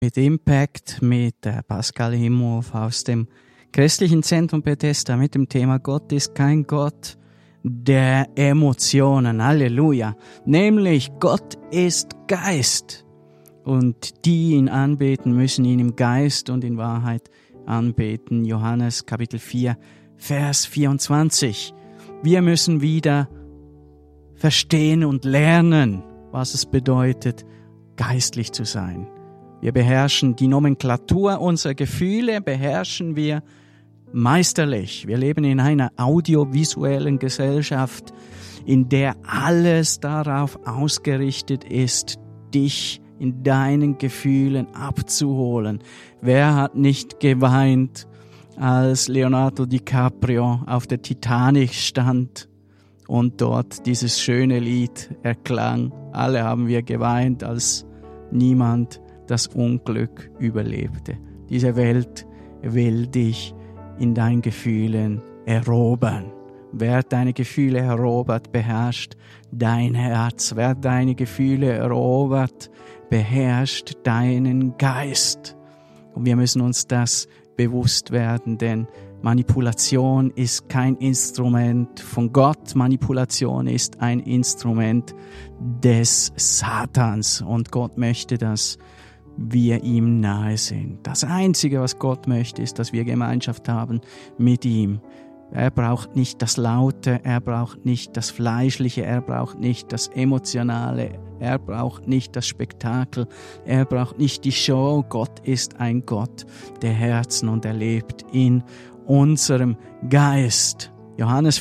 mit Impact, mit Pascal Himhoff aus dem Christlichen Zentrum Bethesda mit dem Thema Gott ist kein Gott der Emotionen. Halleluja. Nämlich Gott ist Geist und die ihn anbeten, müssen ihn im Geist und in Wahrheit anbeten. Johannes Kapitel 4, Vers 24. Wir müssen wieder verstehen und lernen, was es bedeutet, geistlich zu sein. Wir beherrschen die Nomenklatur unserer Gefühle, beherrschen wir meisterlich. Wir leben in einer audiovisuellen Gesellschaft, in der alles darauf ausgerichtet ist, dich in deinen Gefühlen abzuholen. Wer hat nicht geweint, als Leonardo DiCaprio auf der Titanic stand und dort dieses schöne Lied erklang? Alle haben wir geweint, als niemand das Unglück überlebte. Diese Welt will dich in deinen Gefühlen erobern. Wer deine Gefühle erobert, beherrscht dein Herz. Wer deine Gefühle erobert, beherrscht deinen Geist. Und wir müssen uns das bewusst werden, denn Manipulation ist kein Instrument von Gott. Manipulation ist ein Instrument des Satans. Und Gott möchte, dass wir ihm nahe sind. Das Einzige, was Gott möchte, ist, dass wir Gemeinschaft haben mit ihm. Er braucht nicht das Laute, er braucht nicht das Fleischliche, er braucht nicht das Emotionale, er braucht nicht das Spektakel, er braucht nicht die Show. Gott ist ein Gott der Herzen und er lebt in unserem Geist. Johannes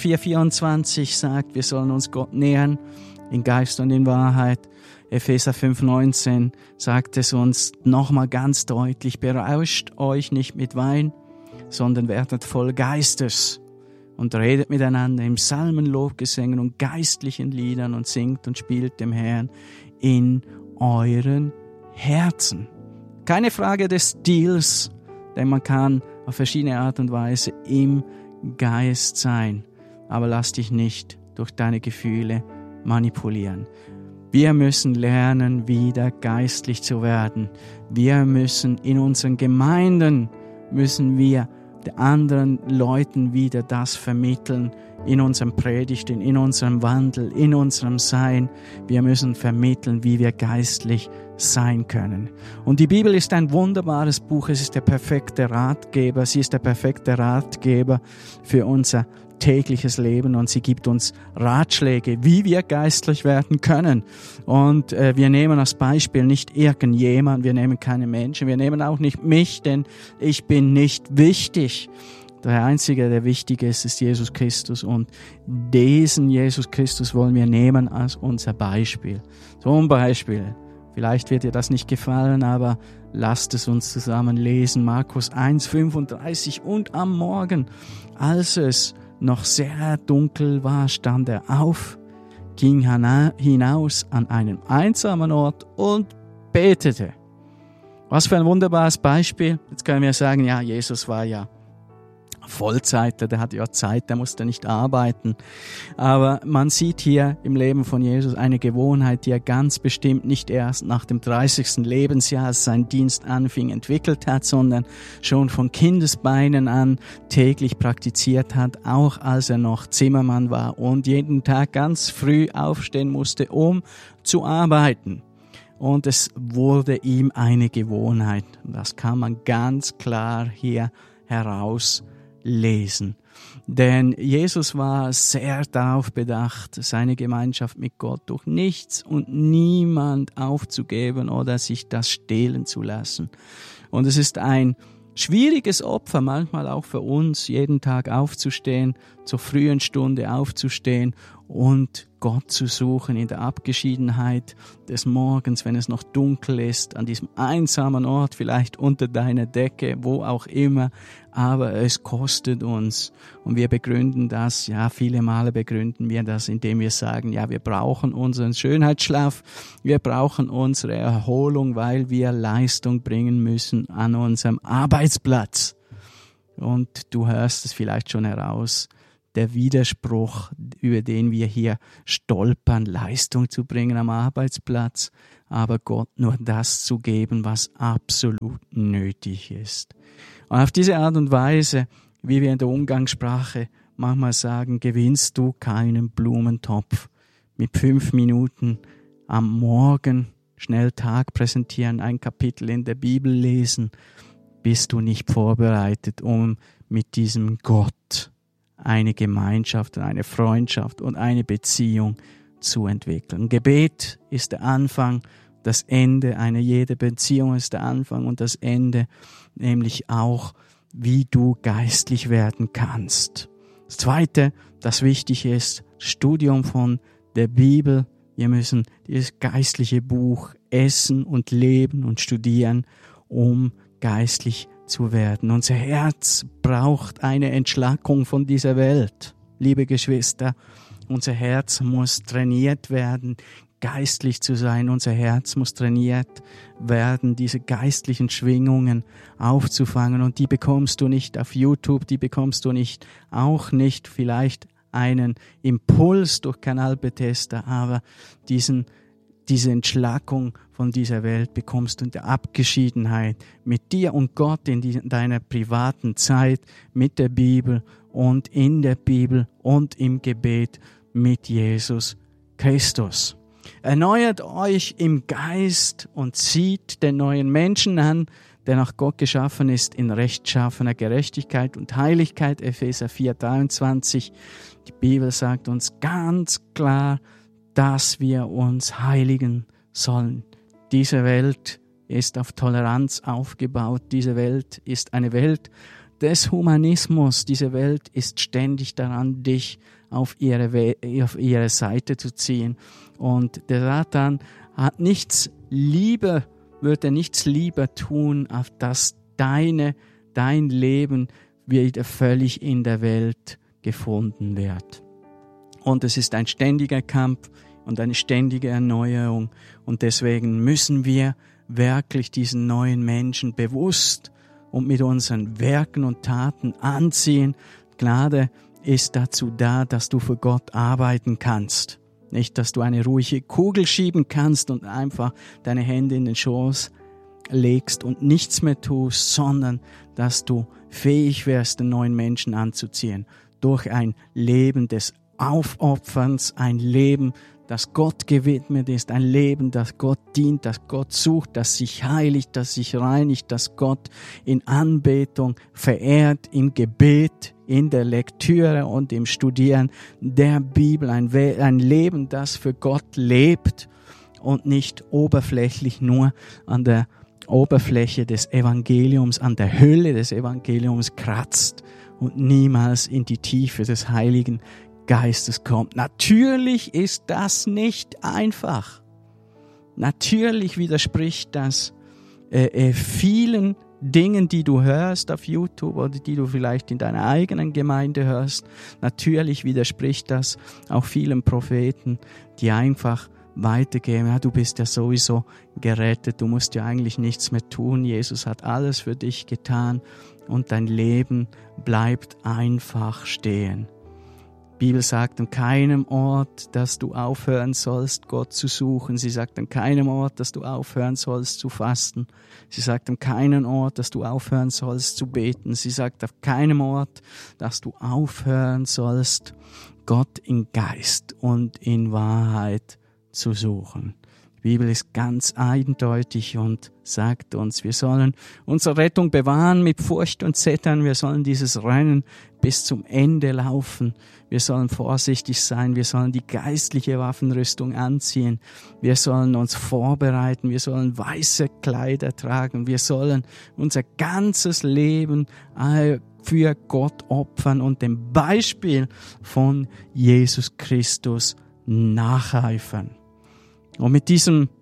4,24 sagt, wir sollen uns Gott nähern in Geist und in Wahrheit. Epheser 5,19 sagt es uns nochmal ganz deutlich, berauscht euch nicht mit Wein, sondern werdet voll Geistes und redet miteinander in Psalmen, Lobgesängen und geistlichen Liedern und singt und spielt dem Herrn in euren Herzen. Keine Frage des Stils, denn man kann auf verschiedene Art und Weise im Geist sein, aber lass dich nicht durch deine Gefühle manipulieren. Wir müssen lernen, wieder geistlich zu werden. Wir müssen in unseren Gemeinden, müssen wir den anderen Leuten wieder das vermitteln, in unserem Predigten, in unserem Wandel, in unserem Sein. Wir müssen vermitteln, wie wir geistlich sein können. Und die Bibel ist ein wunderbares Buch. Es ist der perfekte Ratgeber. Sie ist der perfekte Ratgeber für unser tägliches Leben und sie gibt uns Ratschläge, wie wir geistlich werden können. Und wir nehmen als Beispiel nicht irgendjemand, wir nehmen keine Menschen, wir nehmen auch nicht mich, denn ich bin nicht wichtig. Der Einzige, der wichtig ist, ist Jesus Christus und diesen Jesus Christus wollen wir nehmen als unser Beispiel. Zum Beispiel, vielleicht wird dir das nicht gefallen, aber lasst es uns zusammen lesen. Markus 1,35 und am Morgen, als es noch sehr dunkel war, stand er auf, ging hinaus an einen einsamen Ort und betete. Was für ein wunderbares Beispiel. Jetzt können wir sagen, ja, Jesus war ja Vollzeitler, der hatte ja Zeit, der musste nicht arbeiten. Aber man sieht hier im Leben von Jesus eine Gewohnheit, die er ganz bestimmt nicht erst nach dem 30. Lebensjahr, als sein Dienst anfing, entwickelt hat, sondern schon von Kindesbeinen an täglich praktiziert hat, auch als er noch Zimmermann war und jeden Tag ganz früh aufstehen musste, um zu arbeiten. Und es wurde ihm eine Gewohnheit. Das kann man ganz klar hier herauslesen. Denn Jesus war sehr darauf bedacht, seine Gemeinschaft mit Gott durch nichts und niemand aufzugeben oder sich das stehlen zu lassen. Und es ist ein schwieriges Opfer, manchmal auch für uns, jeden Tag aufzustehen, zur frühen Stunde aufzustehen und Gott zu suchen in der Abgeschiedenheit des Morgens, wenn es noch dunkel ist, an diesem einsamen Ort, vielleicht unter deiner Decke, wo auch immer, aber es kostet uns. Und wir begründen das, ja, viele Male begründen wir das, indem wir sagen, ja, wir brauchen unseren Schönheitsschlaf, wir brauchen unsere Erholung, weil wir Leistung bringen müssen an unserem Arbeitsplatz. Und du hörst es vielleicht schon heraus, der Widerspruch, über den wir hier stolpern, Leistung zu bringen am Arbeitsplatz. aber Gott nur das zu geben, was absolut nötig ist. Und auf diese Art und Weise, wie wir in der Umgangssprache manchmal sagen, gewinnst du keinen Blumentopf. Mit 5 Minuten am Morgen schnell Tag präsentieren, ein Kapitel in der Bibel lesen, bist du nicht vorbereitet, um mit diesem Gott eine Gemeinschaft, eine Freundschaft und eine Beziehung zu entwickeln. Gebet ist der Anfang, das Ende. Jede Beziehung ist der Anfang und das Ende, nämlich auch, wie du geistlich werden kannst. Das Zweite, das wichtig ist, Studium von der Bibel. Wir müssen dieses geistliche Buch essen und leben und studieren, um geistlich zu werden. Unser Herz braucht eine Entschlackung von dieser Welt. Liebe Geschwister, unser Herz muss trainiert werden, geistlich zu sein. Unser Herz muss trainiert werden, diese geistlichen Schwingungen aufzufangen. Und die bekommst du nicht auf YouTube, die bekommst du auch nicht vielleicht einen Impuls durch Kanal Bethesda, aber diese Entschlackung von dieser Welt bekommst du in der Abgeschiedenheit mit dir und Gott in deiner privaten Zeit, mit der Bibel und in der Bibel und im Gebet mit Jesus Christus. Erneuert euch im Geist und zieht den neuen Menschen an, der nach Gott geschaffen ist, in rechtschaffener Gerechtigkeit und Heiligkeit. Epheser 4,23. Die Bibel sagt uns ganz klar, dass wir uns heiligen sollen. Diese Welt ist auf Toleranz aufgebaut. Diese Welt ist eine Welt des Humanismus. Diese Welt ist ständig daran, dich auf ihre Seite zu ziehen. Und der Satan würde nichts lieber tun, auf dass dein Leben wieder völlig in der Welt gefunden wird. Und es ist ein ständiger Kampf und eine ständige Erneuerung. Und deswegen müssen wir wirklich diesen neuen Menschen bewusst und mit unseren Werken und Taten anziehen. Gnade ist dazu da, dass du für Gott arbeiten kannst. Nicht, dass du eine ruhige Kugel schieben kannst und einfach deine Hände in den Schoß legst und nichts mehr tust, sondern dass du fähig wärst, den neuen Menschen anzuziehen. Durch ein Leben des Aufopferns, ein Leben, das Gott gewidmet ist, ein Leben, das Gott dient, das Gott sucht, das sich heiligt, das sich reinigt, das Gott in Anbetung verehrt, im Gebet, in der Lektüre und im Studieren der Bibel. Ein Leben, das für Gott lebt und nicht oberflächlich nur an der Oberfläche des Evangeliums, an der Hülle des Evangeliums kratzt und niemals in die Tiefe des Heiligen Geistes kommt. Natürlich ist das nicht einfach. Natürlich widerspricht das vielen Dingen, die du hörst auf YouTube oder die du vielleicht in deiner eigenen Gemeinde hörst. Natürlich widerspricht das auch vielen Propheten, die einfach weitergeben. Ja, du bist ja sowieso gerettet, du musst ja eigentlich nichts mehr tun. Jesus hat alles für dich getan und dein Leben bleibt einfach stehen. Die Bibel sagt an keinem Ort, dass du aufhören sollst, Gott zu suchen. Sie sagt an keinem Ort, dass du aufhören sollst zu fasten. Sie sagt an keinem Ort, dass du aufhören sollst zu beten. Sie sagt auf keinem Ort, dass du aufhören sollst, Gott in Geist und in Wahrheit zu suchen. Die Bibel ist ganz eindeutig und sagt uns, wir sollen unsere Rettung bewahren mit Furcht und Zittern. Wir sollen dieses Rennen bis zum Ende laufen. Wir sollen vorsichtig sein. Wir sollen die geistliche Waffenrüstung anziehen. Wir sollen uns vorbereiten. Wir sollen weiße Kleider tragen. Wir sollen unser ganzes Leben für Gott opfern und dem Beispiel von Jesus Christus nacheifern. Und mit diesem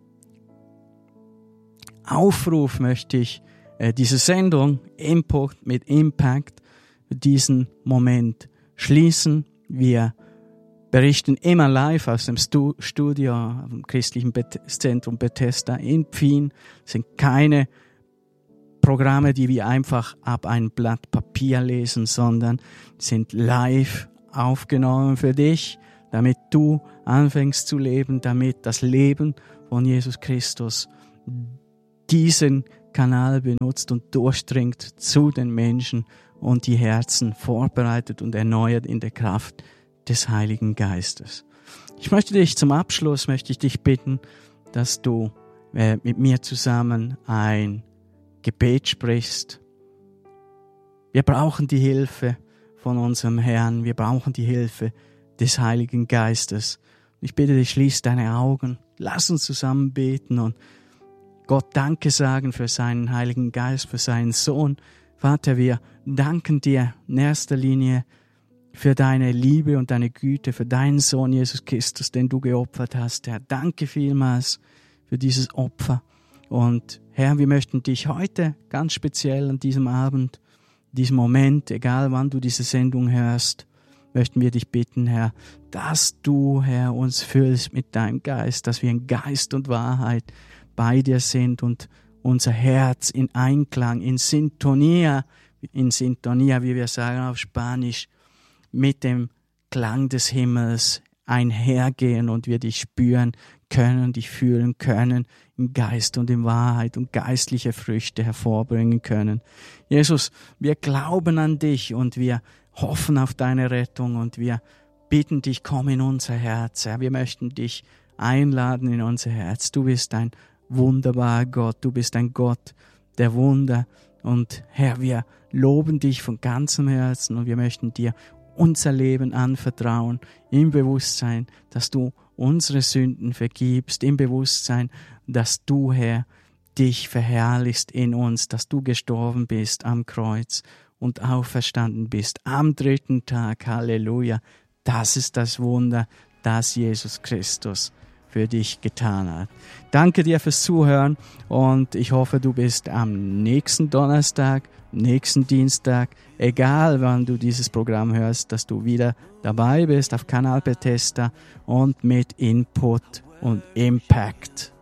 Aufruf möchte ich diese Sendung Input mit Impact für diesen Moment schließen. Wir berichten immer live aus dem Studio am Christlichen Zentrum Bethesda in Pfien. Es sind keine Programme, die wir einfach ab einem Blatt Papier lesen, sondern sind live aufgenommen für dich, damit du anfängst zu leben, damit das Leben von Jesus Christus diesen Kanal benutzt und durchdringt zu den Menschen und die Herzen vorbereitet und erneuert in der Kraft des Heiligen Geistes. Zum Abschluss möchte ich dich bitten, dass du mit mir zusammen ein Gebet sprichst. Wir brauchen die Hilfe von unserem Herrn. Wir brauchen die Hilfe des Heiligen Geistes. Ich bitte dich, schließ deine Augen. Lass uns zusammen beten und Gott Danke sagen für seinen Heiligen Geist, für seinen Sohn. Vater, wir danken dir in erster Linie für deine Liebe und deine Güte, für deinen Sohn Jesus Christus, den du geopfert hast. Herr, danke vielmals für dieses Opfer. Und Herr, wir möchten dich heute ganz speziell an diesem Abend, diesem Moment, egal wann du diese Sendung hörst, möchten wir dich bitten, Herr, dass du, Herr, uns füllst mit deinem Geist, dass wir in Geist und Wahrheit bei dir sind und unser Herz in Einklang, in Sintonia, wie wir sagen auf Spanisch, mit dem Klang des Himmels einhergehen und wir dich spüren können, dich fühlen können, im Geist und in Wahrheit und geistliche Früchte hervorbringen können. Jesus, wir glauben an dich und wir hoffen auf deine Rettung und wir bitten dich, komm in unser Herz. Herr, wir möchten dich einladen in unser Herz. Du bist ein wunderbarer Gott, du bist ein Gott der Wunder und Herr, wir loben dich von ganzem Herzen und wir möchten dir unser Leben anvertrauen, im Bewusstsein, dass du unsere Sünden vergibst, im Bewusstsein, dass du, Herr, dich verherrlichst in uns, dass du gestorben bist am Kreuz und auferstanden bist am 3. Tag. Halleluja. Das ist das Wunder, das Jesus Christus für dich getan hat. Danke dir fürs Zuhören und ich hoffe, du bist am nächsten Donnerstag, nächsten Dienstag, egal wann du dieses Programm hörst, dass du wieder dabei bist auf Kanal Bethesda und mit Input und Impact